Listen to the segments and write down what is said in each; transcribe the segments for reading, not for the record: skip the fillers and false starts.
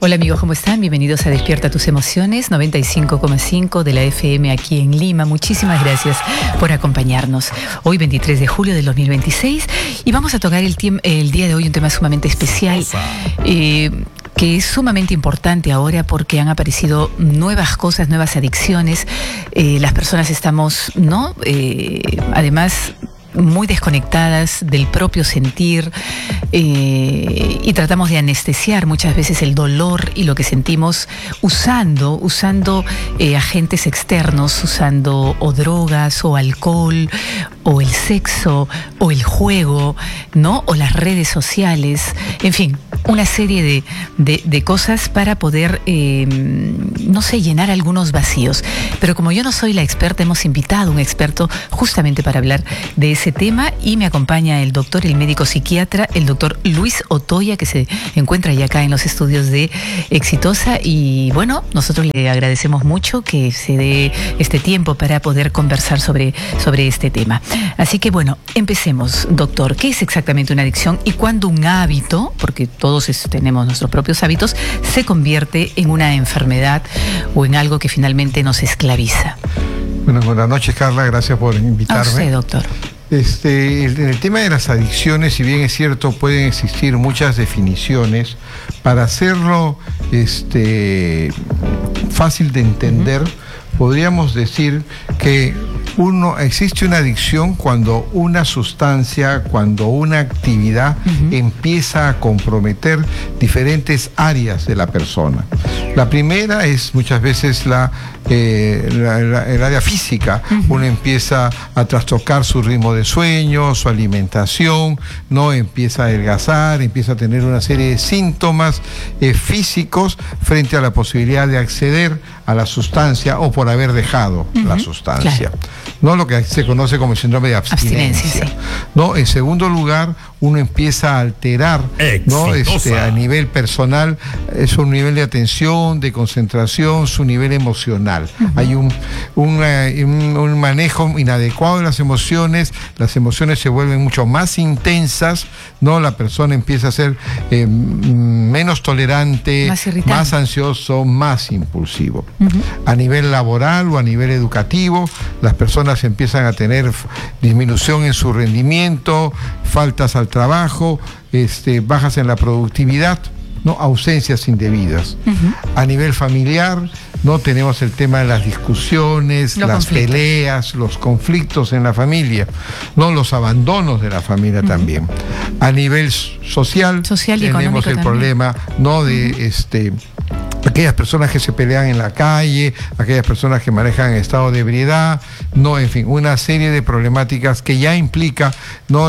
Hola amigos, ¿cómo están? Bienvenidos a Despierta tus Emociones, 95,5 de la FM aquí en Lima. Muchísimas gracias por acompañarnos. Hoy 23 de julio del 2026 y vamos a tocar el día de hoy un tema sumamente especial que es sumamente importante ahora porque han aparecido nuevas cosas, nuevas adicciones. Las personas estamos, ¿no? Además, muy desconectadas del propio sentir y tratamos de anestesiar muchas veces el dolor y lo que sentimos usando agentes externos, usando o drogas o alcohol o el sexo o el juego, ¿no? O las redes sociales, en fin, una serie de cosas para poder, no sé, llenar algunos vacíos. Pero como yo no soy la experta, hemos invitado a un experto justamente para hablar de ese tema y me acompaña el doctor, el médico psiquiatra, el doctor Luis Otoya, que se encuentra ya acá en los estudios de Exitosa. Y bueno, nosotros le agradecemos mucho que se dé este tiempo para poder conversar sobre este tema. Así que bueno, empecemos, doctor. ¿Qué es exactamente una adicción y cuándo un hábito, porque todos tenemos nuestros propios hábitos, se convierte en una enfermedad o en algo que finalmente nos esclaviza? Bueno, buenas noches, Carla, gracias por invitarme. A usted, doctor. El tema de las adicciones, si bien es cierto, pueden existir muchas definiciones. Para hacerlo fácil de entender, podríamos decir que existe una adicción cuando una sustancia, cuando una actividad empieza a comprometer diferentes áreas de la persona. La primera es muchas veces el área física. Uno empieza a trastocar su ritmo de sueño, su alimentación, ¿no? Empieza a adelgazar, empieza a tener una serie de síntomas físicos frente a la posibilidad de acceder a la sustancia o por haber dejado la sustancia. Claro. ¿No? Lo que se conoce como el síndrome de abstinencia. Sí. ¿No? En segundo lugar, uno empieza a alterar, ¿no? A nivel personal, su nivel de atención, de concentración, su nivel emocional. Hay un manejo inadecuado de las emociones se vuelven mucho más intensas, ¿no? La persona empieza a ser menos tolerante, más ansioso, más impulsivo. A nivel laboral o a nivel educativo, las personas empiezan a tener disminución en su rendimiento, faltas al trabajo, bajas en la productividad, ¿no? Ausencias indebidas. A nivel familiar, ¿no? Tenemos el tema de las discusiones, las peleas, los conflictos en la familia, ¿no? Los abandonos de la familia también. A nivel social tenemos el problema, ¿no? De aquellas personas que se pelean en la calle, aquellas personas que manejan en estado de ebriedad, no, en fin, una serie de problemáticas que ya implica, no,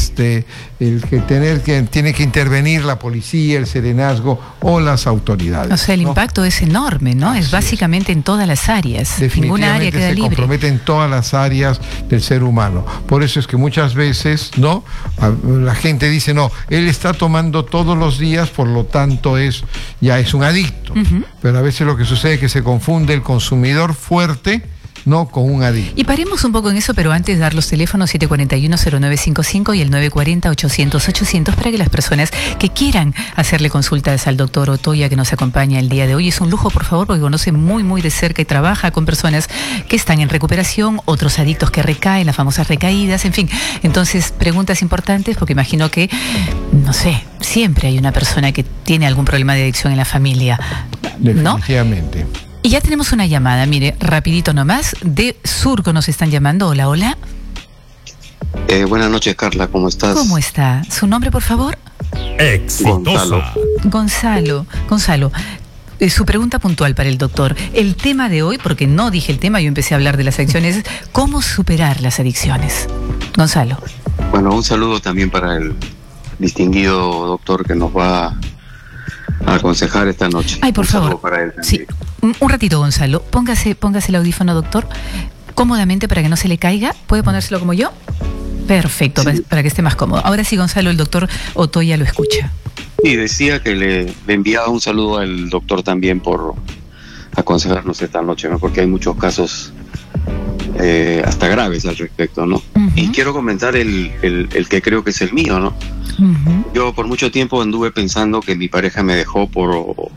tiene que intervenir la policía, el serenazgo o las autoridades. O sea, el impacto es enorme, ¿no? Es básicamente en todas las áreas. Ninguna área queda libre. Se compromete en todas las áreas del ser humano. Por eso es que muchas veces, ¿no? La gente dice, no, él está tomando todos los días, por lo tanto ya es un adicto. Pero a veces lo que sucede es que se confunde el consumidor fuerte, ¿no? Con un adicto. Y paremos un poco en eso, pero antes dar los teléfonos 741-0955 y el 940-800-800 para que las personas que quieran hacerle consultas al doctor Otoya, que nos acompaña el día de hoy. Es un lujo, por favor, porque conoce muy, muy de cerca y trabaja con personas que están en recuperación, otros adictos que recaen, las famosas recaídas, en fin. Entonces, preguntas importantes, porque imagino que, no sé, siempre hay una persona que tiene algún problema de adicción en la familia, ¿no? Definitivamente. Y ya tenemos una llamada, mire, rapidito nomás, de Surco nos están llamando. Hola, hola. Buenas noches, Carla, ¿cómo estás? ¿Cómo está? ¿Su nombre, por favor? Exitosa. Gonzalo. Su pregunta puntual para el doctor. El tema de hoy, porque no dije el tema, yo empecé a hablar de las adicciones, ¿cómo superar las adicciones? Gonzalo. Bueno, un saludo también para el distinguido doctor que nos va a aconsejar esta noche. Ay, por favor. Para él. Sí. Un ratito, Gonzalo. Póngase el audífono, doctor, cómodamente para que no se le caiga. ¿Puede ponérselo como yo? Perfecto, sí. Para que esté más cómodo. Ahora sí, Gonzalo, el doctor Otoya lo escucha. Y decía que le enviaba un saludo al doctor también por aconsejarnos esta noche, ¿no? Porque hay muchos casos hasta graves al respecto, ¿no? Y quiero comentar el que creo que es el mío, ¿no? Yo por mucho tiempo anduve pensando que mi pareja me dejó por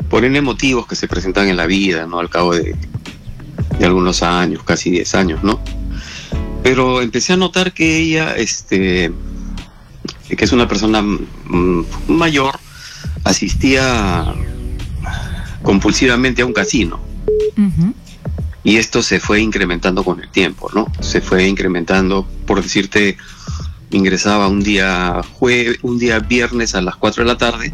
por N motivos que se presentan en la vida, ¿no? Al cabo de algunos años, casi 10 años, ¿no? Pero empecé a notar que ella, que es una persona mayor, asistía compulsivamente a un casino. Uh-huh. Y esto se fue incrementando con el tiempo, ¿no? Se fue incrementando, por decirte, ingresaba un día viernes a las 4 de la tarde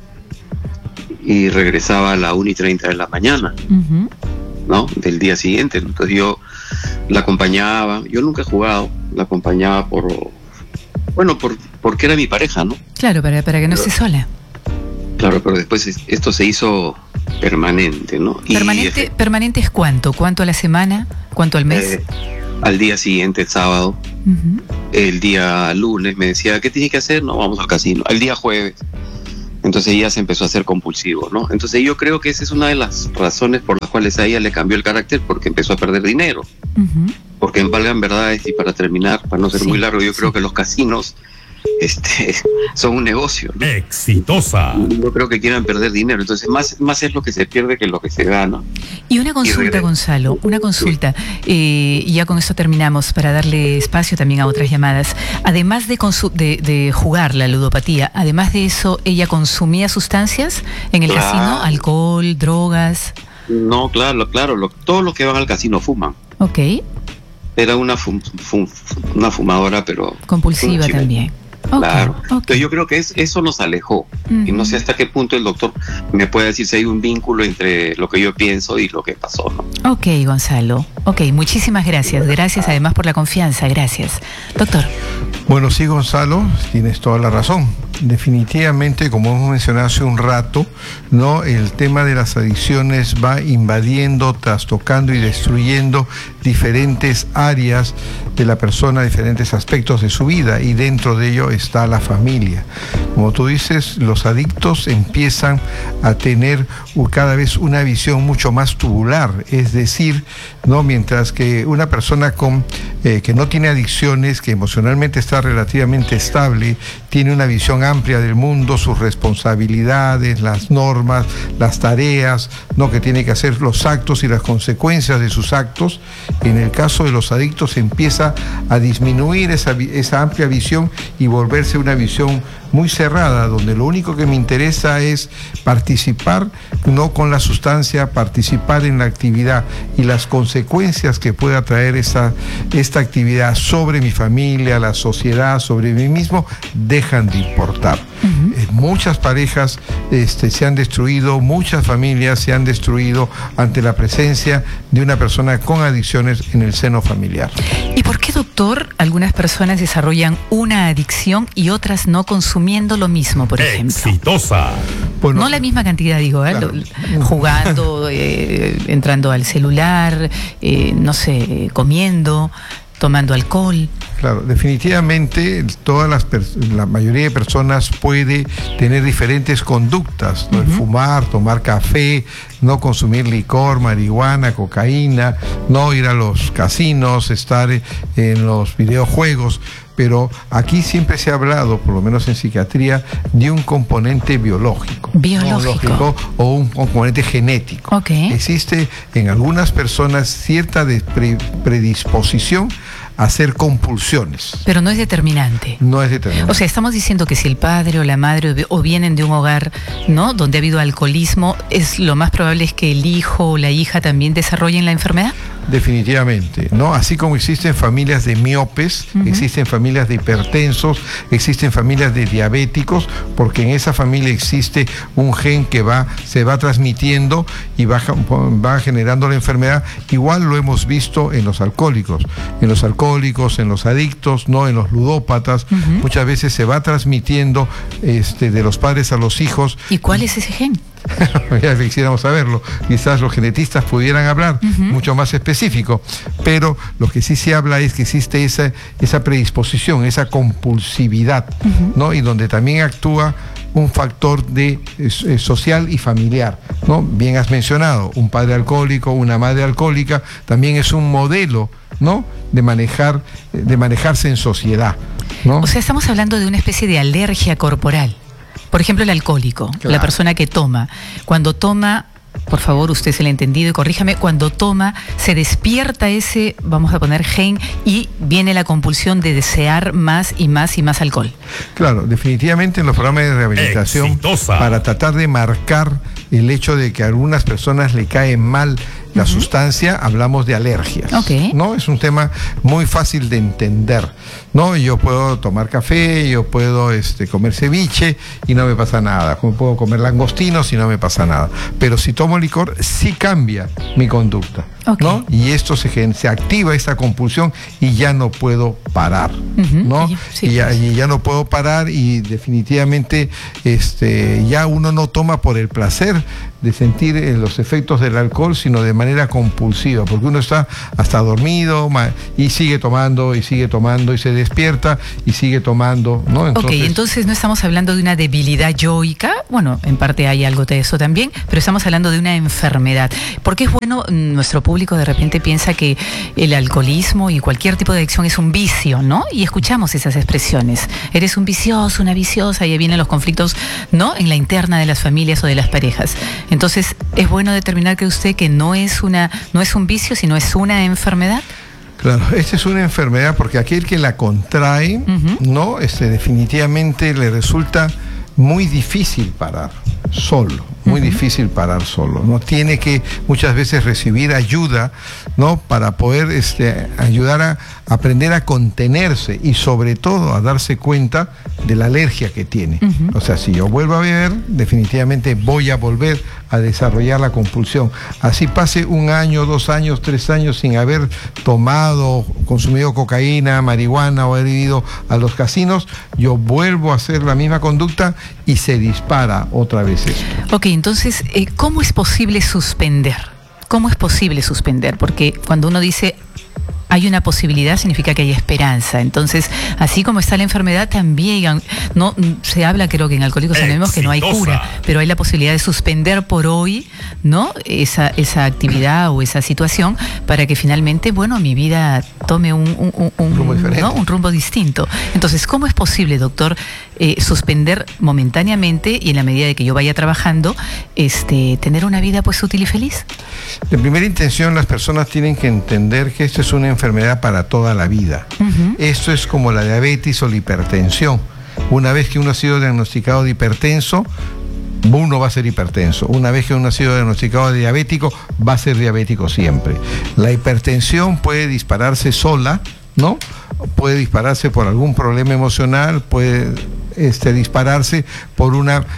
y regresaba a la 1:30 de la mañana, uh-huh, ¿no? Del día siguiente. Entonces yo la acompañaba, yo nunca he jugado, la acompañaba porque era mi pareja, ¿no? Claro, para que no esté sola. Claro, pero después esto se hizo permanente, ¿no? ¿Permanente es cuánto? ¿Cuánto a la semana? ¿Cuánto al mes? Al día siguiente, el sábado, Uh-huh. el día lunes me decía, ¿qué tienes que hacer? No, vamos al casino. El día jueves. Entonces ella se empezó a hacer compulsivo, ¿no? Entonces yo creo que esa es una de las razones por las cuales a ella le cambió el carácter, porque empezó a perder dinero. Uh-huh. Porque en valgan verdades, y para terminar, para no ser muy largo, yo creo que los casinos son un negocio, ¿no? Exitosa. No creo que quieran perder dinero, entonces más es lo que se pierde que lo que se gana. Y una consulta, Gonzalo, una consulta, y ya con esto terminamos para darle espacio también a otras llamadas. Además de jugar la ludopatía, además de eso, ¿ella consumía sustancias en el casino? ¿Alcohol, drogas? No, claro, todos los que van al casino fuman. Ok. Era una fumadora, pero compulsiva también. Claro. Okay. Entonces yo creo que eso nos alejó. Uh-huh. Y no sé hasta qué punto el doctor me puede decir si hay un vínculo entre lo que yo pienso y lo que pasó, ¿no? Ok, Gonzalo. Ok, muchísimas gracias. Gracias además por la confianza. Gracias. Doctor. Bueno, sí, Gonzalo, tienes toda la razón. Definitivamente, como hemos mencionado hace un rato, ¿no? El tema de las adicciones va invadiendo, trastocando y destruyendo diferentes áreas de la persona, diferentes aspectos de su vida, y dentro de ello está la familia. Como tú dices, los adictos empiezan a tener cada vez una visión mucho más tubular, es decir, ¿no? Mientras que una persona que no tiene adicciones, que emocionalmente está relativamente estable, tiene una visión amplia del mundo, sus responsabilidades, las normas, las tareas, ¿no? Que tiene que hacer, los actos y las consecuencias de sus actos. En el caso de los adictos empieza a disminuir esa amplia visión y volverse una visión muy cerrada, donde lo único que me interesa es participar, no con la sustancia, participar en la actividad, y las consecuencias que pueda traer esta actividad sobre mi familia, la sociedad, sobre mí mismo, dejan de importar. Uh-huh. Muchas parejas se han destruido, muchas familias se han destruido ante la presencia de una persona con adicciones en el seno familiar. ¿Y por qué, doctor, algunas personas desarrollan una adicción y otras no, consumiendo lo mismo, por ejemplo? Exitosa. Bueno, no la misma cantidad, digo, claro. Jugando, entrando al celular, no sé, comiendo, tomando alcohol. Claro, definitivamente la mayoría de personas puede tener diferentes conductas, ¿no? Uh-huh. El fumar, tomar café, no consumir licor, marihuana, cocaína, no ir a los casinos, estar en los videojuegos. Pero aquí siempre se ha hablado, por lo menos en psiquiatría, de un componente biológico. ¿Biológico? O un componente genético. Okay. Existe en algunas personas cierta predisposición a hacer compulsiones. Pero no es determinante. No es determinante. O sea, estamos diciendo que si el padre o la madre o vienen de un hogar, ¿no?, donde ha habido alcoholismo, es lo más probable es que el hijo o la hija también desarrollen la enfermedad. Definitivamente, ¿no? Así como existen familias de miopes, uh-huh, existen familias de hipertensos, existen familias de diabéticos, porque en esa familia existe un gen que se va transmitiendo y va generando la enfermedad. Igual lo hemos visto en los alcohólicos, en los adictos, ¿no? En los ludópatas. Uh-huh. Muchas veces se va transmitiendo de los padres a los hijos. ¿Y cuál es ese gen? Ya quisiéramos saberlo, quizás los genetistas pudieran hablar, uh-huh, mucho más específico, pero lo que sí se habla es que existe esa predisposición, esa compulsividad, uh-huh, ¿no? Y donde también actúa un factor social y familiar, ¿no? Bien has mencionado, un padre alcohólico, una madre alcohólica, también es un modelo, ¿no?, de manejarse en sociedad, ¿no? O sea, estamos hablando de una especie de alergia corporal. Por ejemplo, el alcohólico, Claro. la persona que toma. Cuando toma, por favor, usted es el entendido y corríjame, cuando toma, se despierta ese, vamos a poner gen, y viene la compulsión de desear más y más y más alcohol. Claro, definitivamente en los programas de rehabilitación, Exitosa. para tratar de marcar el hecho de que a algunas personas le cae mal la sustancia, hablamos de alergias. Ok. ¿No? Es un tema muy fácil de entender, ¿no? Yo puedo tomar café, yo puedo comer ceviche y no me pasa nada. Puedo comer langostinos y no me pasa nada. Pero si tomo licor, sí cambia mi conducta, Ok. ¿no? Y esto se activa esta compulsión y ya no puedo parar, Ujú. ¿no? Sí, y pues. ya no puedo parar y definitivamente ya uno no toma por el placer de sentir los efectos del alcohol, sino de manera compulsiva, porque uno está hasta dormido y sigue tomando y se despierta y sigue tomando, ¿no? Entonces no estamos hablando de una debilidad yoica, bueno, en parte hay algo de eso también, pero estamos hablando de una enfermedad. Porque es bueno, nuestro público de repente piensa que el alcoholismo y cualquier tipo de adicción es un vicio, ¿no? Y escuchamos esas expresiones. Eres un vicioso, una viciosa, y ahí vienen los conflictos, ¿no? En la interna de las familias o de las parejas. Entonces, ¿es bueno determinar que usted que no es un vicio, sino es una enfermedad? Claro, esta es una enfermedad porque aquel que la contrae, ¿no? Definitivamente le resulta muy difícil parar solo, muy difícil parar solo, ¿no? Tiene que muchas veces recibir ayuda, ¿no? Para poder ayudar a aprender a contenerse y sobre todo a darse cuenta de la alergia que tiene. O sea, si yo vuelvo a beber, definitivamente voy a volver a desarrollar la compulsión. Así pase 1 año, 2 años, 3 años sin haber tomado, consumido cocaína, marihuana o haber ido a los casinos, yo vuelvo a hacer la misma conducta y se dispara otra vez esto. Ok, entonces, ¿cómo es posible suspender? ¿Cómo es posible suspender? Porque cuando uno dice hay una posibilidad, significa que hay esperanza. Entonces, así como está la enfermedad, también no se habla, creo que en Alcohólicos Anónimos, que no hay cura, pero hay la posibilidad de suspender por hoy, ¿no? Esa actividad o esa situación para que finalmente, bueno, mi vida tome un rumbo diferente, ¿no? Un rumbo distinto. Entonces, ¿cómo es posible, doctor, suspender momentáneamente y en la medida de que yo vaya trabajando, tener una vida pues útil y feliz? De primera intención, las personas tienen que entender que esto es una enfermedad para toda la vida. Esto es como la diabetes o la hipertensión. Una vez que uno ha sido diagnosticado de hipertenso, uno va a ser hipertenso. Una vez que uno ha sido diagnosticado de diabético, va a ser diabético siempre. La hipertensión puede dispararse sola, ¿no? Puede dispararse por algún problema emocional, puede dispararse por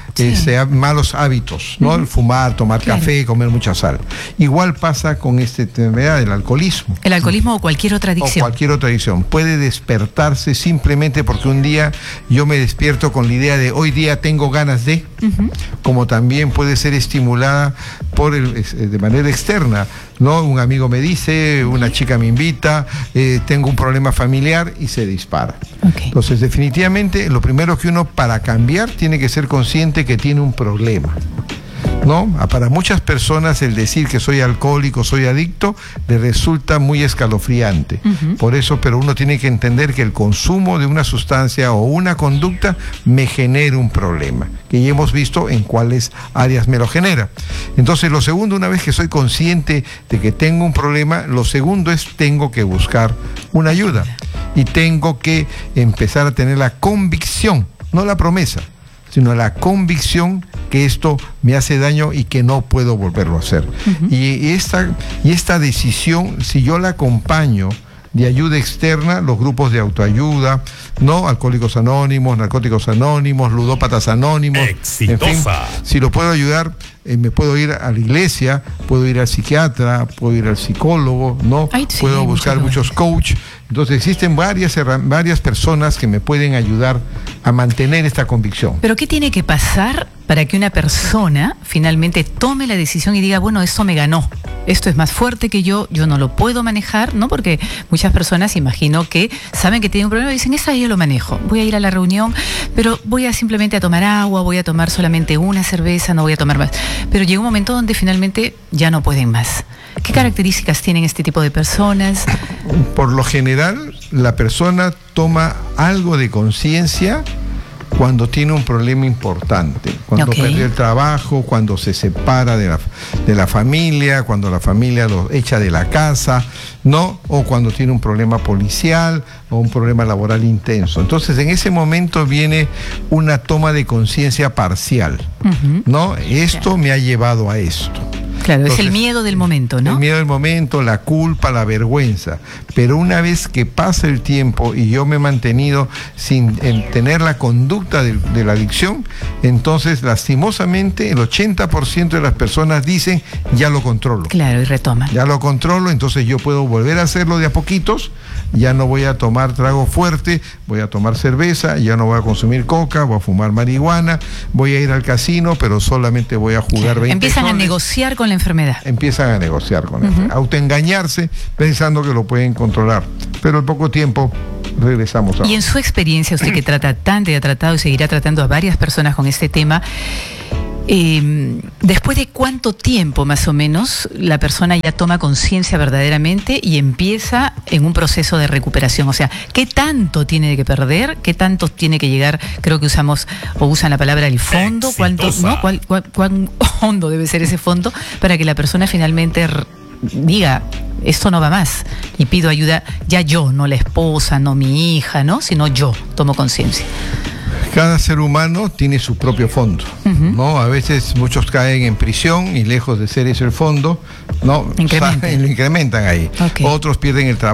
malos hábitos, ¿no? El fumar, tomar café, comer mucha sal. Igual pasa con esta enfermedad del alcoholismo. El alcoholismo o cualquier otra adicción. O cualquier otra adicción. Puede despertarse simplemente porque un día yo me despierto con la idea de hoy día tengo ganas de, como también puede ser estimulada de manera externa, ¿no? Un amigo me dice, una chica me invita, tengo un problema familiar y se dispara. Okay. Entonces, definitivamente, lo primero que uno para cambiar tiene que ser consciente que tiene un problema, ¿no? Para muchas personas el decir que soy alcohólico, soy adicto, le resulta muy escalofriante. Por eso, pero uno tiene que entender que el consumo de una sustancia o una conducta me genera un problema, que ya hemos visto en cuáles áreas me lo genera. Entonces, lo segundo, una vez que soy consciente de que tengo un problema, lo segundo es tengo que buscar una ayuda y tengo que empezar a tener la convicción, no la promesa, sino la convicción que esto me hace daño y que no puedo volverlo a hacer. Y esta decisión, si yo la acompaño de ayuda externa, los grupos de autoayuda, ¿no? Alcohólicos Anónimos, Narcóticos Anónimos, Ludópatas Anónimos. Exitosa. En fin, si lo puedo ayudar, me puedo ir a la iglesia, puedo ir al psiquiatra, puedo ir al psicólogo, ¿no? Ay, sí, puedo buscar muchos coaches. Entonces existen varias personas que me pueden ayudar a mantener esta convicción. Pero ¿qué tiene que pasar para que una persona finalmente tome la decisión y diga, bueno, esto me ganó, esto es más fuerte que yo no lo puedo manejar, ¿no? Porque muchas personas, imagino que saben que tienen un problema y dicen, esa yo lo manejo, voy a ir a la reunión, pero voy a simplemente a tomar agua, voy a tomar solamente una cerveza, no voy a tomar más. Pero llega un momento donde finalmente ya no pueden más. ¿Qué características tienen este tipo de personas? Por lo general, la persona toma algo de conciencia cuando tiene un problema importante, cuando perdió el trabajo, cuando se separa de la familia, cuando la familia lo echa de la casa, ¿no? O cuando tiene un problema policial o un problema laboral intenso. Entonces, en ese momento viene una toma de conciencia parcial, ¿no? Esto me ha llevado a esto. Claro, entonces, es el miedo del momento, ¿no? El miedo del momento, la culpa, la vergüenza. Pero una vez que pasa el tiempo y yo me he mantenido sin tener la conducta de la adicción, entonces lastimosamente el 80% de las personas dicen, ya lo controlo. Claro, y retoman. Ya lo controlo, entonces yo puedo volver a hacerlo de a poquitos, ya no voy a tomar trago fuerte, voy a tomar cerveza, ya no voy a consumir coca, voy a fumar marihuana, voy a ir al casino, pero solamente voy a jugar 20 Empiezan a negociar con la enfermedad. Empiezan a negociar con la enfermedad, autoengañarse pensando que lo pueden controlar, pero en poco tiempo regresamos a... Y en su experiencia, usted que trata tanto y ha tratado y seguirá tratando a varias personas con este tema, ¿después de cuánto tiempo más o menos la persona ya toma conciencia verdaderamente y empieza en un proceso de recuperación? O sea, ¿qué tanto tiene que perder? ¿Qué tanto tiene que llegar? Creo que usamos o usan la palabra el fondo. ¿Cuánto, ¿no? ¿Cuán hondo debe ser ese fondo para que la persona finalmente diga, esto no va más y pido ayuda, ya yo, no la esposa, no mi hija, ¿no? Sino yo tomo conciencia? Cada ser humano tiene su propio fondo, ¿no? A veces muchos caen en prisión y lejos de ser ese el fondo, ¿no? Lo incrementan ahí. Otros pierden el trabajo.